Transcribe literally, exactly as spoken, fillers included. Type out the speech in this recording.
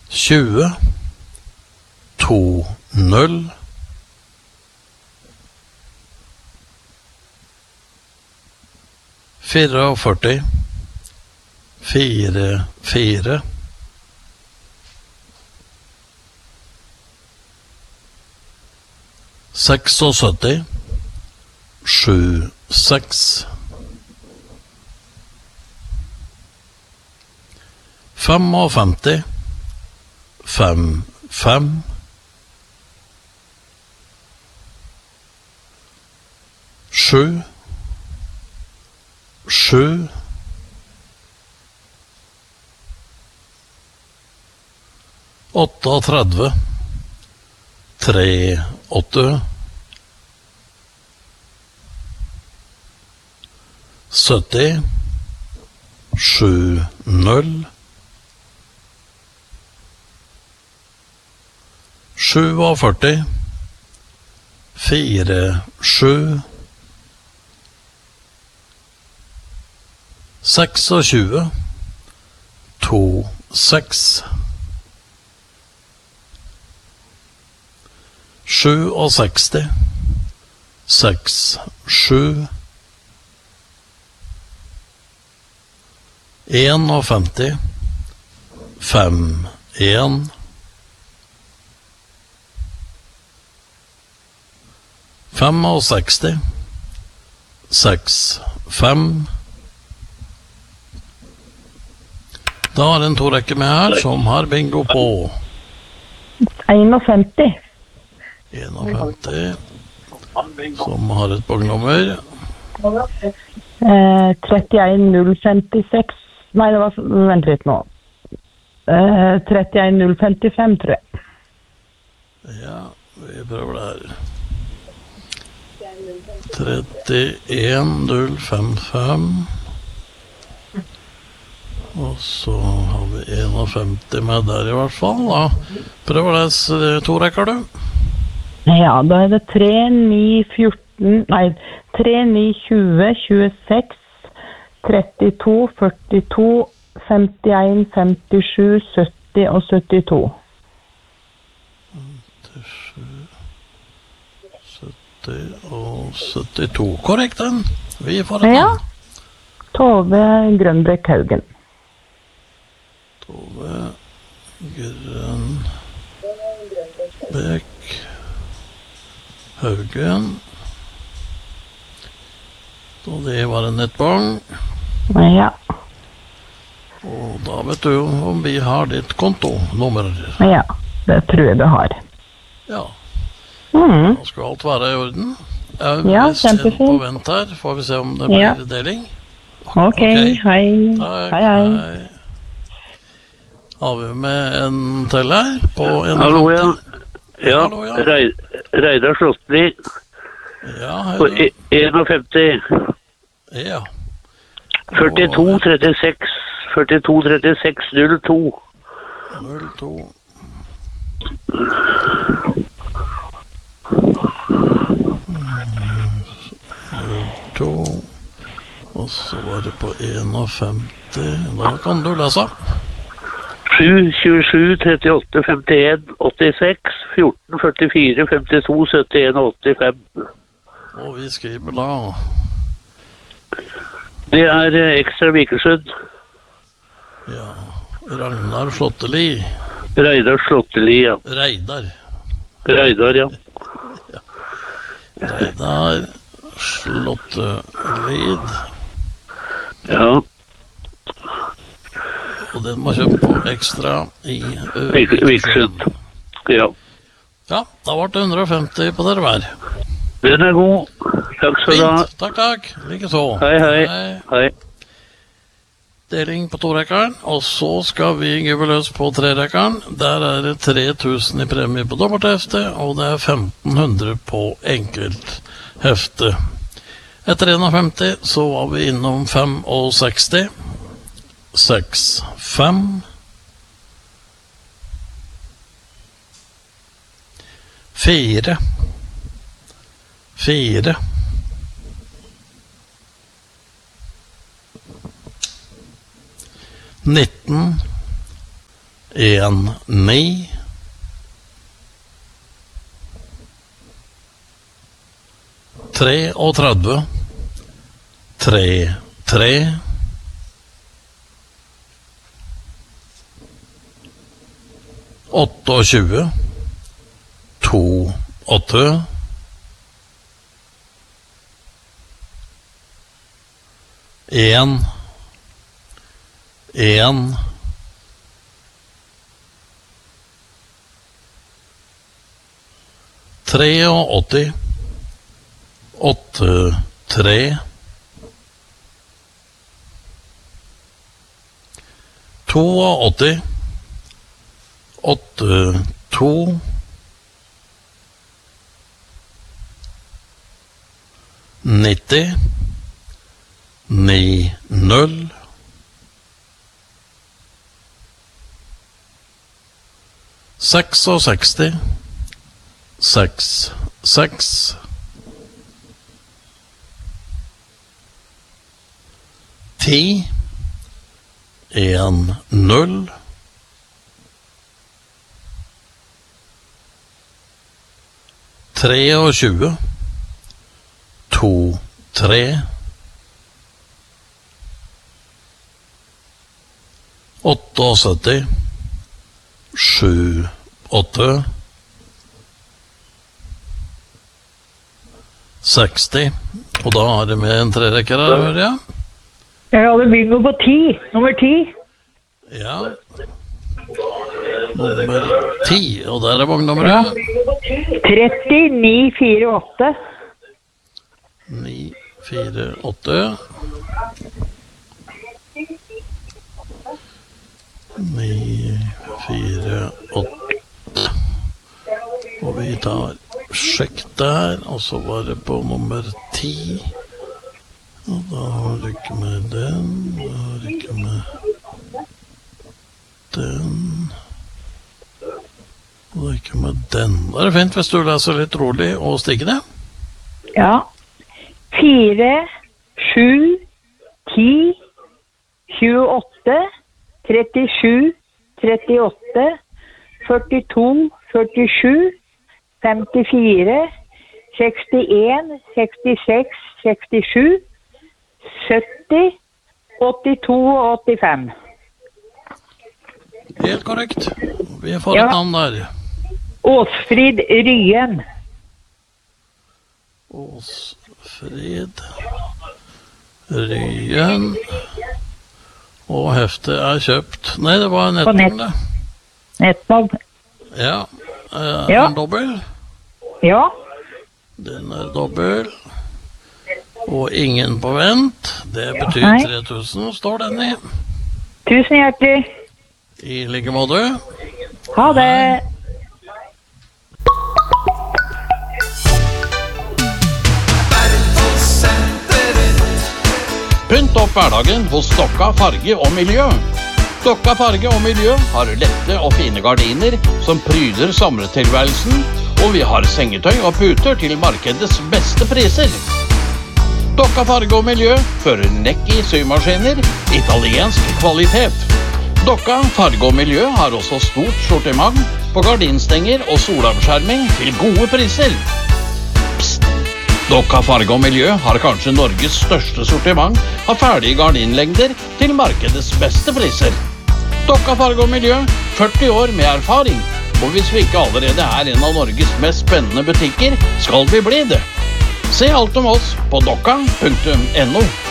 tjue, to, null. førti, fire, fire. syttiseks, sju, seks. femtifem, fem, fem. sju, sju. trettioåtte, tre, åtte. sytti, sju, null. førtisju, fire, sju. tjueseks, to, seks. syttisju, seks, sju. femtien, fem, en. sekstifem, seks, fem. Da er det en to rekke med her som har bingo på femtién. femtién, som har et bognummer. Eh, trettien null femtiseks. Nei, det var, vent litt nå. Eh, trettien null femtifem, tror jeg. Ja, vi prøver det her. trettien null femtifem. Og så har vi femtién med der i hvert fall. Da prøver det to rekker, du. Ja, da er det tre ni fjorten, nei, tre ni tjue, tjueseks, trettito, førtito, femtien, femtisju, sytti og syttito. femtisju, sytti og syttito. Korrekt den. Vi får den. Ja. Tove Grønbrekk Haugen. Tove Grønbrekk Haugen. Og det var en nettbong. Ja. Og da vet du om vi har ditt kontonummer. Ja, det tror jeg du har. Ja. Mm. Da skal alt være i orden. Jeg Ja, vil se kjempefint. på vent her. Får vi se om det blir Ja. deling. Ok, hei. Takk, Hei, hei. hei. Har vi med en til her på en Hallo, ja. Ja, Hallo, ja. Rei- Reidar Slåttli Ja, hei på du. e- femtién, Ja. førtito, trettiseks, førtito, trettiseks, null to. null to. null to. Og så var det på femtién. Da kan du lese. sju, tjuesju, trettiåtte, femtien, åttiseks, fjorten, førtifire, femtito, syttien og åttifem. Og vi skriver da Det er eh, ekstra Vikersund. ja, Ragnar Slåtteli. Reidar Slåttli, ja. Reidar. Reidar, ja. Reidar Slåttelid. Ja, Og den må kjøpe på ekstra i ø, Vik- Vikersund. Ja. Ja, da ble det hundre og femti på dere hver. Den er god. Takk skal du ha. Fint. Takk, takk. Like så. Hei, hei. Hei. Deling på torekkeren, og så skal vi give løs på trerekkeren. Der er det tre tusen i premie på dobbelthefte, og det er femten hundre på enkelthefte. Etter femtién så var vi innom sekstifem, seks, fem, fire, fire, nitten, en ni tre og tredve tre tre åtte og tjue to åtte en en tre og åtti åtte tre to og åtti åtte to nitti ni null seks og seksti seks seks ti en null tre og tjue to tre åtte og sytti sju åtte seksti, og da er det med en trerekker her, hører jeg. Jeg hadde bingo på ti, nummer ti. Ja, nummer ti, og der er vognnummeret. tretti ni fire åtte. ni fire åtte. ni fire åtte. Og vi tar sjekk der, og så var det på nummer ti. Og da har du ikke med den, da har du ikke med den, og da ikke med den. Da er det fint hvis du leser litt rolig og stikkende. Ja. fire, sju, ti, tjueåtte, trettisju, trettiåtte, førtito, førtisju, femtifire, sekstien, sekstiseks, sekstisju, sytti, åttito og åttifem. Helt korrekt. Vi får et Ja. navn der. Åsfrid Ryen. Åsfrid Ryen. Og heftet er kjøpt. Nei, det var På nett. nettom det. Nettopp. Ja, er Ja. den dobbel? Ja. Den er dobbel. Og ingen på vent. Det betyr Nei. tre tusen, står den i. Tusen hjertelig. I like måte. Ha det. Pynt opp hverdagen hos Dokka Farge og Miljø. Dokka Farge og Miljø har lette og fine gardiner som pryder sommertilværelsen, og vi har sengetøy og puter til markedets beste priser. Dokka Farge og Miljø fører nekk i symaskiner, italiensk kvalitet. Dokka Farge og Miljø har også stort sortiment på gardinstenger og solavskjerming til gode priser. Psst! Dokka Farge og Miljø har kanskje Norges største sortiment av ferdige gardinlengder til markedets beste priser. Dokka Farge og Miljø, førti år med erfaring, og hvis vi ikke allerede er en av Norges mest spennende butikker, skal vi bli det. Se alt om oss på dokka punktum no.